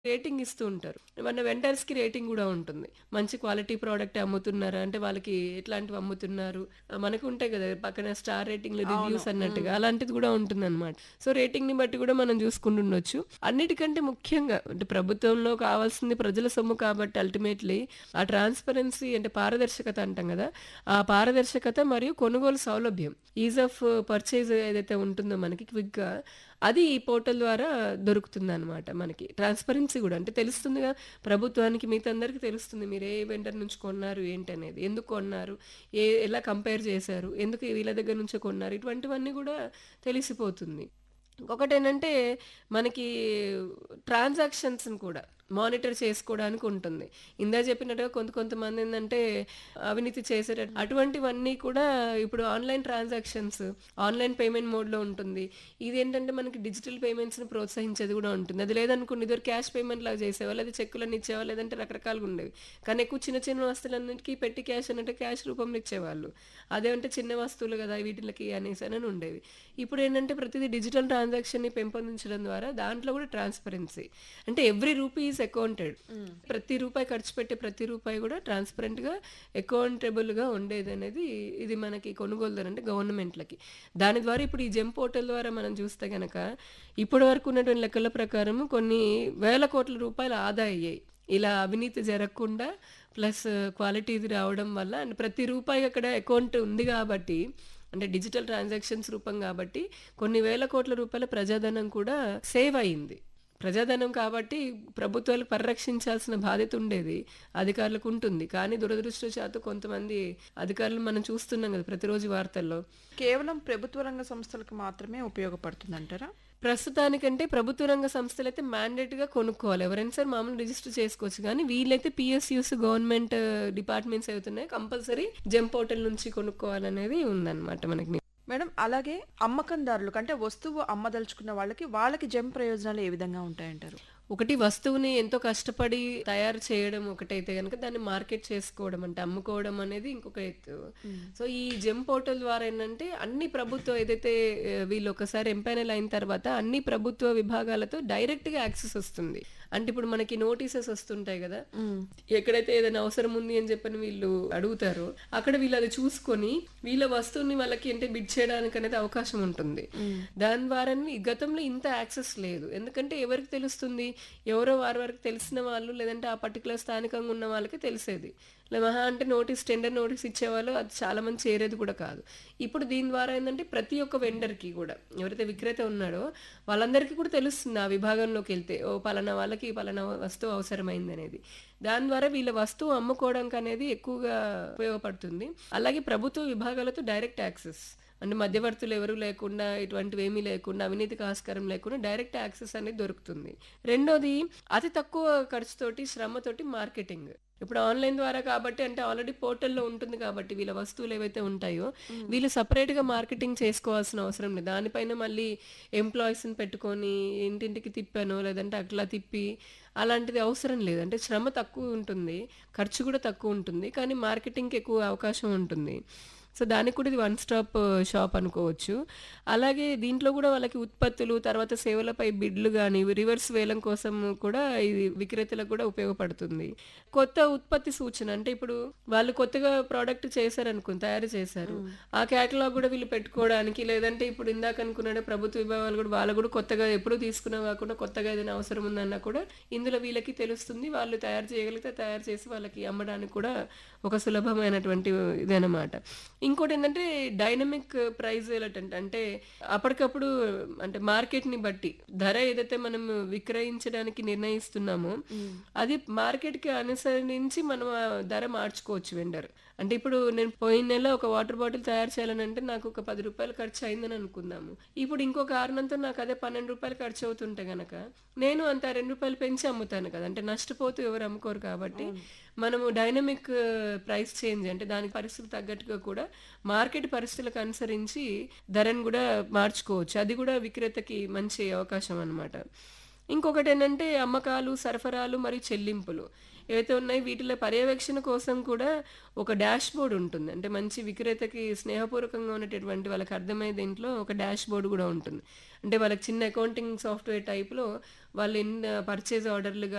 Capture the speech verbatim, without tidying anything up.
Rating ఇస్తూ ఉంటారు. మన వెండర్స్‌కి రేటింగ్ గూడా ఉంటుంది. మంచి క్వాలిటీ ప్రొడక్ట్ అమ్ముతున్నారా? అంటే వాళ్ళకి ఎట్లాంటివి అమ్ముతున్నారు? ఆహ్, మనకు ఉంటాయి గదా! పక్కన స్టార్ రేటింగ్‌లు, అవును. రివ్యూస్ అన్నట్టుగా హ్మ్. అలాంటిది గూడా ఉంటుందనమాట. సో, రేటింగ్‌ని బట్టి గూడా మనం జూసుకుంటుండొచ్చు. అన్నిటికంటే ముఖ్యంగా అంటే ప్రభుత్వంలో కావాల్సింది ప్రజల సొమ్ము కాబట్టి అల్టిమేట్‌లీ ఆ ట్రాన్స్‌పరెన్సీ అంటే పారదర్శకత అంటాం గదా! ఆ పారదర్శకత మరియు కొనుగోలు సౌలభ్యం. ఈజ్ ఆఫ్ పర్చేజ్ ఏదైతే ఉంటుందో మనకి క్విక్‌గా అది ఈ పోర్టల్ ద్వారా దొరుకుతుందనమాట మనకి. ట్రాన్స్‌పరెన్సీ గూడా అంటే తెలుస్తుందిగా ప్రభుత్వానికి మిగతా అందరికి తెలుస్తుంది. మీరు ఏ వెండర్ నుంచి కొన్నారు ఏంటనేది. ఎందుకు కొన్నారు? ఏ ఎలా కంపేర్ చేశారు? ఎందుకు వీళ్ళ దగ్గర నుంచే కొన్నారు? ఇటువంటివన్నీ గూడా తెలిసిపోతుంది. ఇంకొకటేంటంటే మనకి ట్రాన్సాక్షన్స్‌ని కూడా మానిటర్ చేసుకోవడానికి ఉంటుంది. ఇందాక చెప్పినట్టుగా కొంత కొంతమందేందంటే అవినీతి చేసేటట్టు అటువంటివన్నీ కూడా ఇప్పుడు ఆన్‌లైన్ ట్రాన్సాక్షన్స్, ఆన్‌లైన్ పేమెంట్ మోడ్‌లో ఉంటుంది. ఇదేంటంటే మనకి డిజిటల్ పేమెంట్స్‌ని ప్రోత్సహించేది గూడా ఉంటుంది. అది లేదనుకోండి ఇదివరకు క్యాష్ పేమెంట్ లాగా చేసేవాళ్ళు. లేదా చెక్కులని ఇచ్చేవాళ్ళు. లేదంటే రకరకాలుగా ఉండేవి. కానీ ఎక్కువ చిన్న చిన్న వస్తువులన్నిటికి పెట్టి క్యాష్ అనంటే క్యాష్ రూపంలో ఇచ్చేవాళ్ళు. అదేమంటే చిన్న వస్తువులు గదా! వీటిలకి అనేసనని ఉండేవి. ఇప్పుడేంటంటే ప్రతిదీ డిజిటల్ ట్రాన్సాక్షన్‌ని పెంపొందించడం ద్వారా దాంట్లో గూడా ట్రాన్స్‌పరెన్సీ. అంటే ఎవ్రీ రూపీ ఈజ్ అకౌంటెడ్. హ్మ్. ప్రతి రూపాయి ఖర్చు పెట్టే ప్రతి రూపాయి గూడా ట్రాన్స్‌పరెంట్‌గా, అకౌంటబుల్‌గా ఉండేదనేది ఇది మనకి కొనుగోలుదారు అంటే గవర్నమెంట్‌లకి. దాని ద్వారా ఇప్పుడు ఈ జెమ్ పోర్టల్ ద్వారా మనం చూస్తే గనక ఇప్పటి వరకు ఉన్నటువంటి లెక్కల ప్రకారం కొన్ని వేల కోట్ల రూపాయలు ఆదా అయ్యాయి. ఇలా అవినీతి జరగకుండా ప్లస్ క్వాలిటీది రావడం వల్ల అండ్ ప్రతి రూపాయి అక్కడ అకౌంట్ ఉంది గాబట్టి అంటే డిజిటల్ ట్రాన్సాక్షన్స్ రూపం గాబట్టి కొన్ని వేల కోట్ల రూపాయల ప్రజాధనం కూడా సేవ్ అయింది. ప్రజాధనం కాబట్టి ప్రభుత్వాలు పరిరక్షించాల్సిన బాధ్యత ఉండేది. అధికారులకు ఉంటుంది. కానీ దురదృష్టవశాత్తు కొంతమంది అధికారులు మనం చూస్తున్నాం గదా! ప్రతిరోజు వార్తల్లో. కేవలం ప్రభుత్వ రంగ సంస్థలకు మాత్రమే ఉపయోగపడుతుందంటారా? ప్రస్తుతానికంటే ప్రభుత్వ రంగ సంస్థలైతే మ్యాండేట్‌గా కొనుక్కోవాలి. ఎవరైనా సరే మామూలుగా రిజిస్టర్ చేసుకోవచ్చు గానీ, వీళ్ళైతే పీఎస్‌యూస్ గవర్నమెంట్ డిపార్ట్‌మెంట్స్ ఏవైతున్నాయో కంపల్సరీ జెమ్ పోర్టల్ నుంచి కొనుక్కోవాలనేది ఉందన్నమాట మనకి. మేడం అలాగే అమ్మకందారులకు అంటే వస్తువు అమ్మదలుచుకున్న వాళ్ళకి, వాళ్ళకి జెమ్ ప్రయోజనాలు ఏ విధంగా ఉంటాయంటారు? ఒకటి వస్తువుని ఎంతో కష్టపడి తయారు చేయడం ఒకటైతే గనుక దాన్ని మార్కెట్ చేసుకోవడం అంటే అమ్ముకోవడం అనేది ఇంకొక ఎత్తు. హ్మ్. సో, ఈ జెమ్ పోర్టల్ ద్వారా ఏంటంటే అన్ని ప్రభుత్వ ఏదైతే ఆహ్, వీళ్ళు ఒకసారి ఎంపానల్ అయిన తర్వాత అన్ని ప్రభుత్వ విభాగాలతో డైరెక్ట్‌గా యాక్సెస్ వస్తుంది. అంటే ఇప్పుడు మనకి నోటీసెస్ వస్తుంటాయి గదా! హ్మ్. ఎక్కడైతే ఏదైనా అవసరం ఉంది అని చెప్పని వీళ్ళు అడుగుతారో, అక్కడ వీళ్ళు అది చూసుకొని వీళ్ళ వస్తువుని వాళ్ళకి అంటే బిడ్ చేయడానికి అనేది అవకాశం ఉంటుంది. హ్మ్. దాని ద్వారానే గతంలో ఇంత యాక్సెస్ లేదు. ఎందుకంటే ఎవరికి తెలుస్తుంది? ఎవరో వారి వరకు తెలిసిన వాళ్ళు లేదంటే ఆ పర్టిక్యులర్ స్థానికంగా ఉన్న వాళ్ళకి తెలిసేది. లే మహా అంటే నోటీస్ టెండర్ నోటీస్ ఇచ్చేవాళ్ళు అది చాలా మంది చేరేది కూడా కాదు. ఇప్పుడు దీని ద్వారా ఏందంటే ప్రతి ఒక్క వెండర్‌కి కూడా ఎవరైతే విక్రేత ఉన్నాడో వాళ్ళందరికీ కూడా తెలుస్తుంది ఆ విభాగంలోకెళ్తే. ఓ పలానా వాళ్ళకి పలానా వస్తువు అవసరమైందనేది. దాని ద్వారా వీళ్ళ వస్తువు అమ్ముకోవడానికనేది ఎక్కువగా ఉపయోగపడుతుంది. అలాగే ప్రభుత్వ విభాగాలతో డైరెక్ట్ యాక్సెస్. అంటే మధ్యవర్తులు ఎవరు లేకుండా ఇటువంటివేమీ లేకుండా అవినీతికి ఆస్కారం లేకుండా డైరెక్ట్ యాక్సెస్ అనేది దొరుకుతుంది. రెండోది అతి తక్కువ ఖర్చుతోటి, శ్రమతోటి మార్కెటింగ్. ఇప్పుడు ఆన్‌లైన్ ద్వారా కాబట్టి అంటే ఆల్రెడీ పోర్టల్‌లో ఉంటుంది కాబట్టి వీళ్ళ వస్తువులు ఏవైతే ఉంటాయో హ్మ్. వీళ్ళు సెపరేట్‌గా మార్కెటింగ్ చేసుకోవాల్సిన అవసరం లేదు. దానిపైన మళ్ళీ ఎంప్లాయీస్‌ని పెట్టుకొని ఇంటింటికి తిప్పానో లేదంటే అట్లా తిప్పి అలాంటిది అవసరం లేదు. అంటే శ్రమ తక్కువ ఉంటుంది. ఖర్చు కూడా తక్కువ ఉంటుంది. కానీ మార్కెటింగ్‌కి ఎక్కువ అవకాశం ఉంటుంది. సో, దానికి కూడా ఇది వన్ స్టాప్ షాప్ అనుకోవచ్చు. అలాగే దీంట్లో కూడా వాళ్ళకి ఉత్పత్తులు, తర్వాత సేవలపై బిడ్లు గాని, రివర్స్ వేలం కోసం కూడా ఇది విక్రేతలకు కూడా ఉపయోగపడుతుంది. కొత్త ఉత్పత్తి సూచన అంటే ఇప్పుడు వాళ్ళు కొత్తగా ప్రొడక్ట్ చేశారనుకోండి, తయారు చేశారు. హ్మ్. ఆ కేటలాగ్ కూడా వీళ్ళు పెట్టుకోవడానికి లేదంటే ఇప్పుడు ఇందాక అనుకున్నట్టు ప్రభుత్వ విభాగాలు కూడా వాళ్ళు కూడా కొత్తగా ఎప్పుడూ తీసుకున్నవి కాకుండా కొత్తగా ఏదైనా అవసరం ఉందన్నా కూడా ఇందులో వీళ్ళకి తెలుస్తుంది. వాళ్ళు తయారు చేయగలిగితే తయారు చేసి వాళ్ళకి అమ్మడానికి కూడా ఒక సులభమైనటువంటి ఇదనమాట. ఇంకోటేంటంటే డైనమిక్ ప్రైస్ ఎలర్ట్ అంటే అప్పటికప్పుడు అంటే మార్కెట్‌ని బట్టి ధర ఏదైతే మనం విక్రయించడానికి నిర్ణయిస్తున్నామో హ్మ్. అది మార్కెట్‌కి అనుసరించి మనం ఆ ధర మార్చుకోవచ్చు వెండర్. అంటే ఇప్పుడు నేను పోయిన నెల ఒక వాటర్ బాటిల్ తయారు చేయాలనంటే నాకు ఒక రూ. పది ఖర్చు అయిందని అనుకుందాము. ఇప్పుడు ఇంకో కారణంతో నాకు అదే రూ. పన్నెండు ఖర్చు అవుతుంటే గనక నేను అంత రూ. రెండు పెంచి అమ్ముతాను కదా! అంటే నష్టపోతూ ఎవరు అమ్ముకోరు కాబట్టి అవును. మనము డైనమిక్ ప్రైస్ చేంజ్ అంటే దానికి పరిస్థితికి తగ్గట్టుగా కూడా మార్కెట్ పరిస్థితులకు అనుసరించి ధరను గూడా మార్చుకోవచ్చు. అది గూడా విక్రేతకి మంచి అవకాశం అన్నమాట. ఇంకొకటేంటంటే అమ్మకాలు, సరఫరాలు మరియు చెల్లింపులు ఏవైతే ఉన్నాయో వీటిలో పర్యవేక్షణ కోసం కూడా ఒక డాష్‌బోర్డ్ ఉంటుంది. అంటే మంచి విక్రేతకి స్నేహపూర్వకంగా ఉండేటటువంటి వాళ్ళకి అర్థమయ్యే దీంట్లో ఒక డాష్‌బోర్డ్ గూడా ఉంటుంది. అంటే వాళ్ళకి చిన్న అకౌంటింగ్ సాఫ్ట్‌వేర్ టైప్‌లో వాళ్ళు ఎన్ని పర్చేజ్ ఆర్డర్‌లు